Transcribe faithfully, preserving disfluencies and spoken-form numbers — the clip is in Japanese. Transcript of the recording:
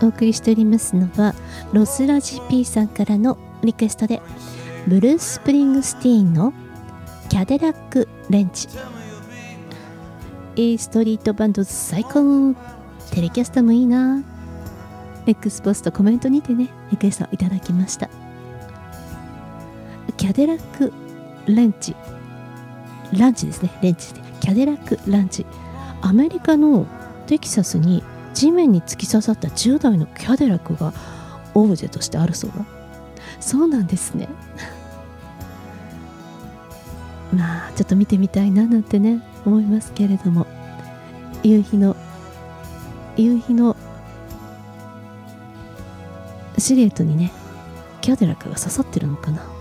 お送りしておりますのはロスラジ P さんからのリクエストでブルース・スプリングスティーンのキャデラック・レンチ。ストリートバンド最高、テレキャスタもいいな。 X ポストコメントにてねリクエストいただきました。キャデラック・レンチ、ランチですね、レンチでキャデラック・ランチ。アメリカのテキサスに地面に突き刺さったじゅうだいのキャデラックがオブジェとしてあるそうだ。そうなんですね。まあちょっと見てみたいななんてね思いますけれども、夕日の夕日のシルエットにねキャデラックが刺さってるのかな。